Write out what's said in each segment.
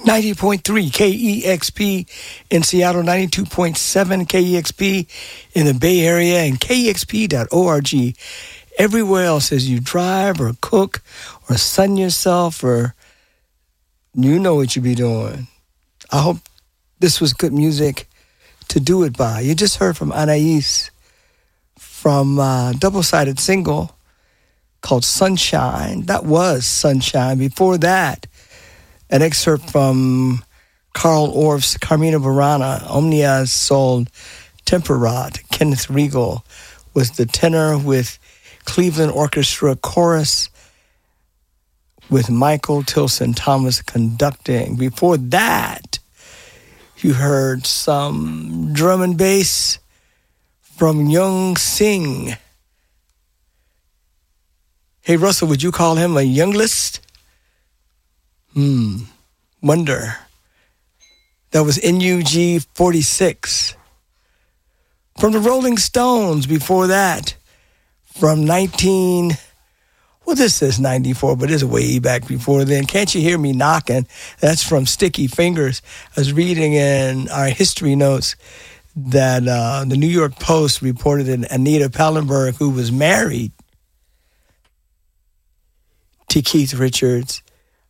90.3 KEXP in Seattle, 92.7 KEXP in the Bay Area, and KEXP.org. Everywhere else as you drive or cook or sun yourself, or you know what you be doing. I hope this was good music to do it by. You just heard from Anais from a double-sided single called Sunshine. That was Sunshine. Before that, an excerpt from Carl Orff's Carmina Burana, Omnia Sol Temperat. Kenneth Regal was the tenor with Cleveland Orchestra Chorus with Michael Tilson Thomas conducting. Before that, you heard some drum and bass from Young Sing. Hey, Russell, would you call him a younglist? Wonder. That was NUG 46. From the Rolling Stones before that, from this says 94, but it's way back before then. Can't You Hear Me Knocking? That's from Sticky Fingers. I was reading in our history notes that the New York Post reported that Anita Pallenberg, who was married to Keith Richards,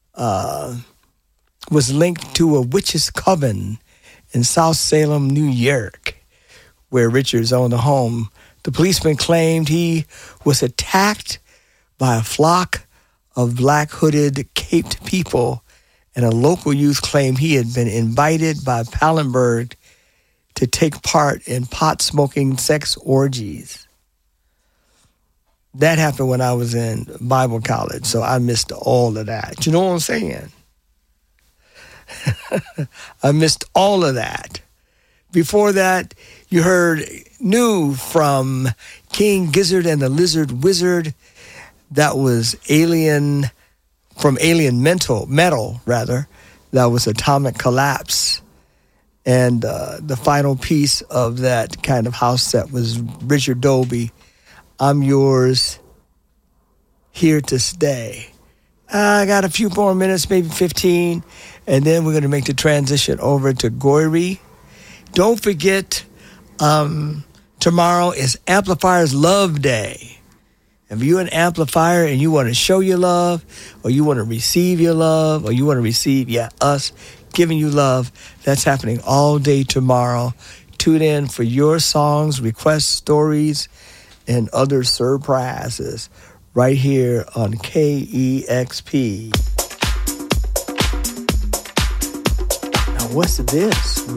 was linked to a witch's coven in South Salem, New York, where Richards owned a home. The policeman claimed he was attacked by a flock of black-hooded, caped people, and a local youth claimed he had been invited by Pallenberg to take part in pot-smoking sex orgies. That happened when I was in Bible college, so I missed all of that. You know what I'm saying? I missed all of that. Before that, you heard new from King Gizzard and the Lizard Wizard. That was Alien Metal. That was Atomic Collapse. And the final piece of that kind of house set was Richard Dolby, I'm Yours, Here to Stay. I got a few more minutes, maybe 15, and then we're going to make the transition over to Goiri. Don't forget, tomorrow is Amplifier's Love Day. If you're an amplifier and you want to show your love, or you want to receive your love, or you want to receive, us giving you love, that's happening all day tomorrow. Tune in for your songs, requests, stories, and other surprises right here on KEXP. Now, what's this?